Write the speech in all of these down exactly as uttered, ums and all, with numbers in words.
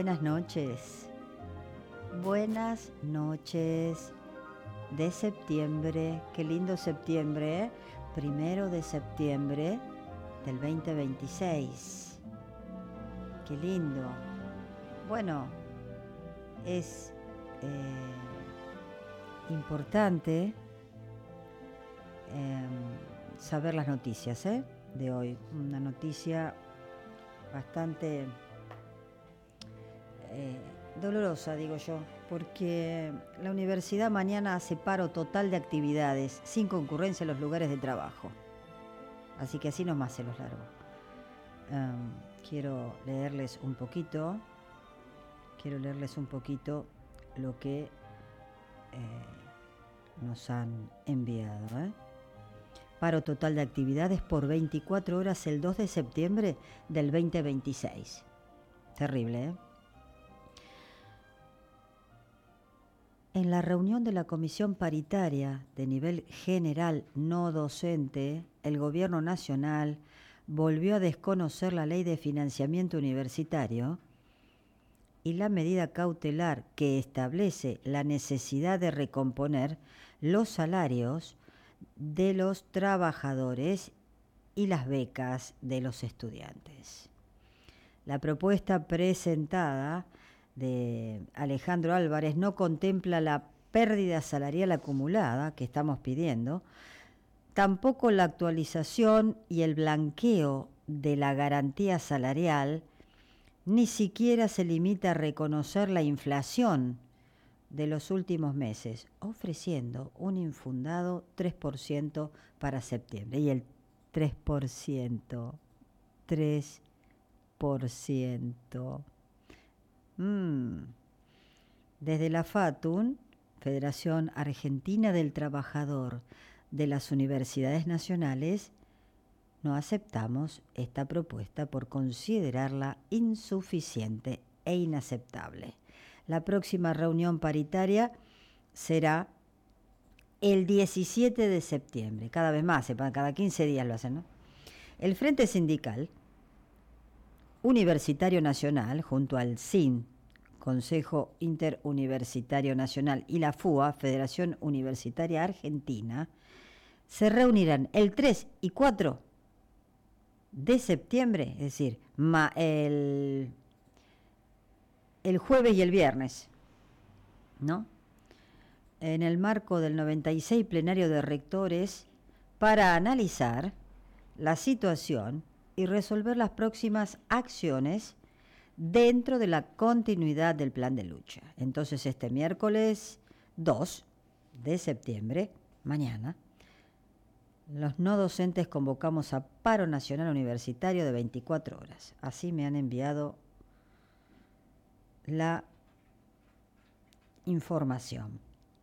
Buenas noches. Buenas noches de septiembre. Qué lindo septiembre, ¿eh? Primero de septiembre del veinte veintiséis. Qué lindo. Bueno, es eh, importante eh, saber las noticias, ¿eh? de hoy. Una noticia bastante eh, dolorosa, digo yo, porque la universidad mañana hace paro total de actividades, sin concurrencia en los lugares de trabajo. Así que así nomás se los largo. Um, quiero leerles un poquito, quiero leerles un poquito lo que eh, nos han enviado, ¿eh? Paro total de actividades por veinticuatro horas el dos de septiembre del veinte veintiséis. Terrible, ¿eh? En la reunión de la Comisión Paritaria de nivel general no docente, el Gobierno Nacional volvió a desconocer la Ley de Financiamiento Universitario y la medida cautelar que establece la necesidad de recomponer los salarios de los trabajadores y las becas de los estudiantes. La propuesta presentada de Alejandro Álvarez no contempla la pérdida salarial acumulada que estamos pidiendo, tampoco la actualización y el blanqueo de la garantía salarial, ni siquiera se limita a reconocer la inflación de los últimos meses, ofreciendo un infundado tres por ciento para septiembre. Y el tres por ciento, tres por ciento. Mm. Desde la FATUN, Federación Argentina del Trabajador de las Universidades Nacionales, no aceptamos esta propuesta por considerarla insuficiente e inaceptable. La próxima reunión paritaria será el diecisiete de septiembre, cada vez más, cada quince días lo hacen, ¿no? El Frente Sindical Universitario Nacional, junto al S I N, Consejo Interuniversitario Nacional, y la F U A, Federación Universitaria Argentina, se reunirán el tres y cuatro de septiembre, es decir, ma, el, el jueves y el viernes, ¿no? En el marco del noventa y seis plenario de rectores para analizar la situación y resolver las próximas acciones dentro de la continuidad del plan de lucha. Entonces, este miércoles dos de septiembre, mañana, los no docentes convocamos a paro nacional universitario de veinticuatro horas. Así me han enviado la información.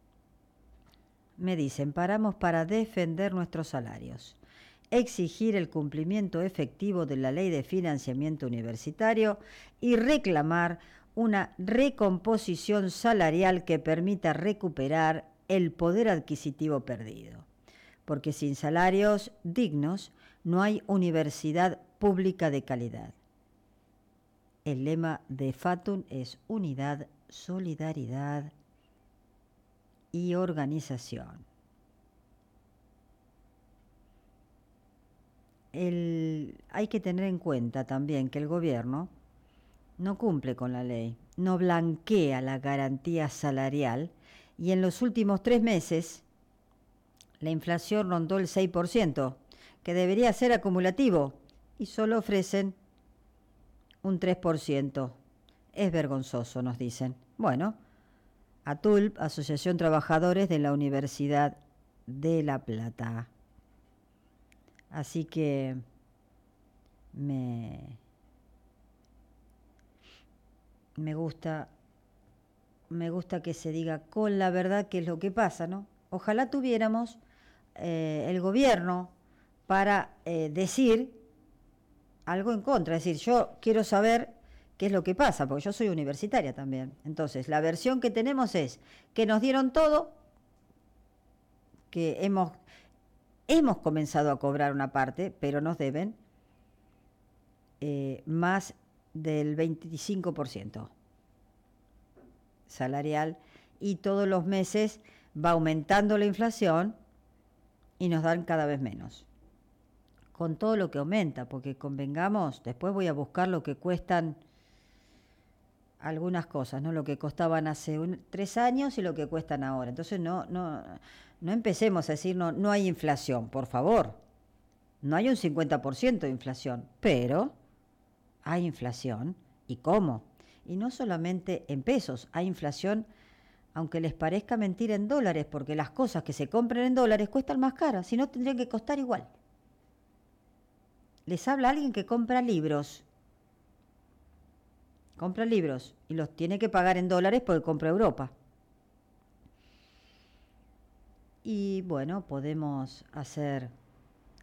Me dicen, paramos para defender nuestros salarios, exigir el cumplimiento efectivo de la Ley de Financiamiento Universitario y reclamar una recomposición salarial que permita recuperar el poder adquisitivo perdido. Porque sin salarios dignos no hay universidad pública de calidad. El lema de FATUN es unidad, solidaridad y organización. El, hay que tener en cuenta también que el gobierno no cumple con la ley, no blanquea la garantía salarial y en los últimos tres meses la inflación rondó el seis por ciento, que debería ser acumulativo, y solo ofrecen un tres por ciento. Es vergonzoso, nos dicen. Bueno, ATULP, Asociación Trabajadores de la Universidad de La Plata. Así que me, me gusta, me gusta que se diga con la verdad qué es lo que pasa, ¿no? Ojalá tuviéramos eh, el gobierno para eh, decir algo en contra. Es decir, yo quiero saber qué es lo que pasa, porque yo soy universitaria también. Entonces, la versión que tenemos es que nos dieron todo, que hemos... Hemos comenzado a cobrar una parte, pero nos deben eh, más del veinticinco por ciento. salarial y todos los meses va aumentando la inflación y nos dan cada vez menos. Con todo lo que aumenta, porque convengamos, después voy a buscar lo que cuestan algunas cosas, ¿no? Lo que costaban hace un, tres años y lo que cuestan ahora. Entonces no, no, no empecemos a decir no, no hay inflación, por favor. No hay un cincuenta por ciento de inflación, pero hay inflación. ¿Y cómo? Y no solamente en pesos, hay inflación, aunque les parezca mentira, en dólares, porque las cosas que se compran en dólares cuestan más caras, si no tendrían que costar igual. Les habla alguien que compra libros. Compra libros y los tiene que pagar en dólares porque compra Europa. Y bueno, podemos hacer